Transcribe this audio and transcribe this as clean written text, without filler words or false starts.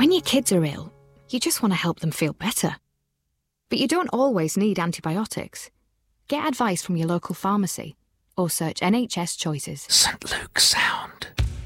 When your kids are ill, you just want to help them feel better. But you don't always need antibiotics. Get advice from your local pharmacy or search NHS Choices. St Luke's Sound.